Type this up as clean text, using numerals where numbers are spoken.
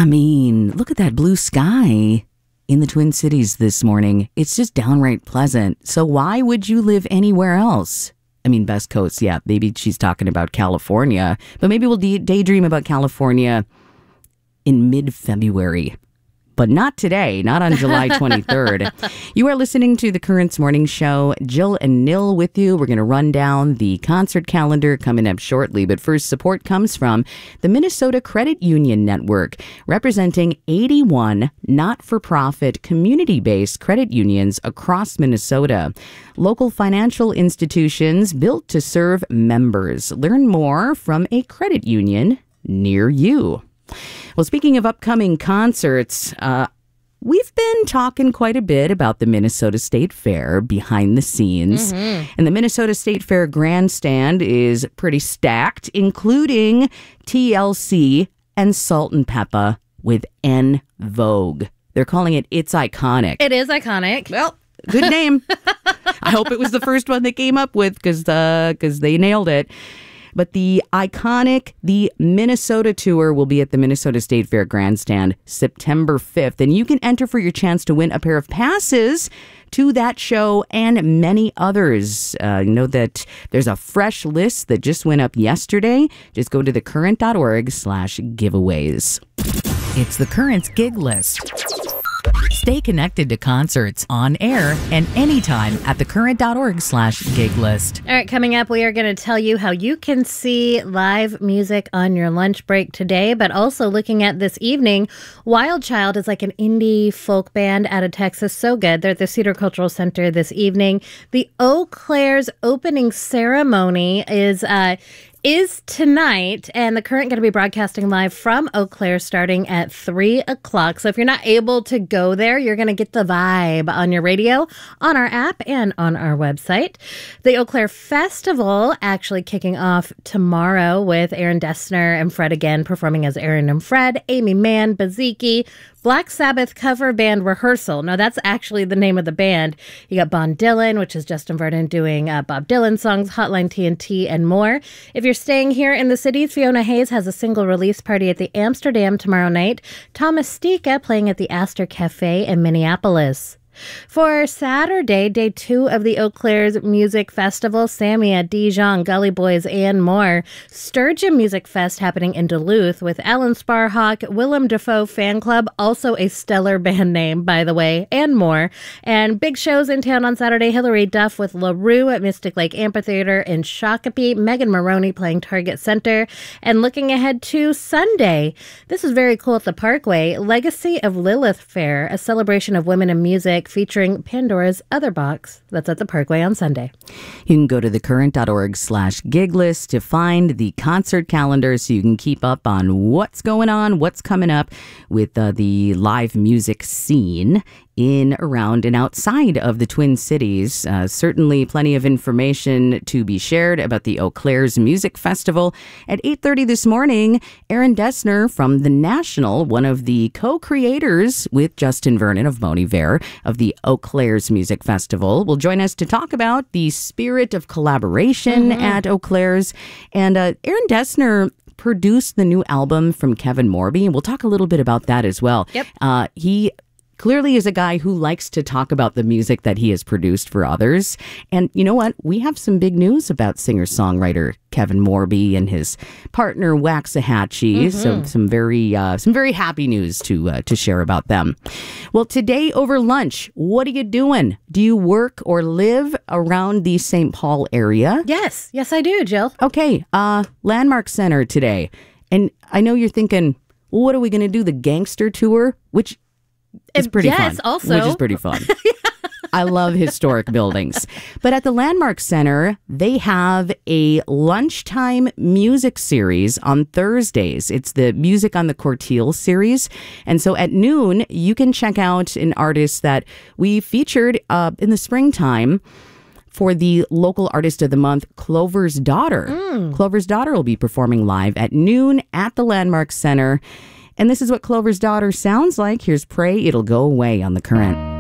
I mean, look at that blue sky in the Twin Cities this morning. It's just downright pleasant. So why would you live anywhere else? I mean, Best Coast, yeah, maybe she's talking about California, but maybe we'll daydream about California in mid-February. But not today, not on July 23rd. You are listening to the Currents Morning Show. Jill and Nil with you. We're going to run down the concert calendar coming up shortly. But first, support comes from the Minnesota Credit Union Network, representing 81 not-for-profit, community-based credit unions across Minnesota. Local financial institutions built to serve members. Learn more from a credit union near you. Well, speaking of upcoming concerts, we've been talking quite a bit about the Minnesota State Fair behind the scenes. And the Minnesota State Fair grandstand is pretty stacked, including TLC and Salt and Peppa with En Vogue. They're calling it It's Iconic. It is iconic. Well, good name. I hope it was the first one they came up with because they nailed it. But the Minnesota tour will be at the Minnesota State Fair Grandstand September 5th. And you can enter for your chance to win a pair of passes to that show and many others. You know that there's a fresh list that just went up yesterday. Just go to thecurrent.org/giveaways. It's the Currents gig list. Stay connected to concerts on air and anytime at thecurrent.org/gig list. All right, coming up, we are going to tell you how you can see live music on your lunch break today, but also looking at this evening, Wild Child is like an indie folk band out of Texas. So good. They're at the Cedar Cultural Center this evening. The Eau Claire's opening ceremony is tonight, and the Current going to be broadcasting live from Eau Claire starting at 3 o'clock. So if you're not able to go there, you're going to get the vibe on your radio, on our app, and on our website. The Eau Claire Festival actually kicking off tomorrow with Aaron Dessner and Fred again performing as Aaron and Fred, Amy Mann, Baziki, Black Sabbath cover band Rehearsal. No, that's actually the name of the band. You got Bon Dylan, which is Justin Vernon doing Bob Dylan songs, Hotline TNT, and more. If you're staying here in the city, Fiona Hayes has a single release party at the Amsterdam tomorrow night. Thomas Stika playing at the Astor Cafe in Minneapolis. For Saturday, day 2 of the Eau Claire's Music Festival, Samia, Dijon, Gully Boys, and more. Sturgeon Music Fest happening in Duluth with Alan Sparhawk, Willem Dafoe Fan Club, also a stellar band name, by the way, and more. And big shows in town on Saturday, Hillary Duff with LaRue at Mystic Lake Amphitheater in Shakopee, Megan Maroney playing Target Center. And looking ahead to Sunday, this is very cool at the Parkway, Legacy of Lilith Fair, a celebration of women in music, featuring Pandora's Other Box. That's at the Parkway on Sunday. You can go to thecurrent.org/gig list to find the concert calendar so you can keep up on what's going on, what's coming up with the live music scene in, around, and outside of the Twin Cities. Certainly plenty of information to be shared about the Eau Claire's Music Festival. At 8:30 this morning, Aaron Dessner from The National, one of the co-creators with Justin Vernon of Bon Iver of the Eau Claire's Music Festival, will join us to talk about the spirit of collaboration at Eau Claire's. And Aaron Dessner produced the new album from Kevin Morby, and we'll talk a little bit about that as well. Yep. He clearly is a guy who likes to talk about the music that he has produced for others. And you know what? We have some big news about singer-songwriter Kevin Morby and his partner Waxahachie. Some very happy news to share about them. Well, today over lunch, what are you doing? Do you work or live around the St. Paul area? Yes, I do, Jill. Okay, Landmark Center today. And I know you're thinking, well, what are we going to do? The gangster tour? Which is pretty fun. Yes, also. Which is pretty fun. I love historic buildings. But at the Landmark Center, they have a lunchtime music series on Thursdays. It's the Music on the Cortile series. And so at noon, you can check out an artist that we featured in the springtime for the local artist of the month, Clover's Daughter. Clover's Daughter will be performing live at noon at the Landmark Center. And this is what Clover's Daughter sounds like. Here's Pray It'll Go Away on The Current.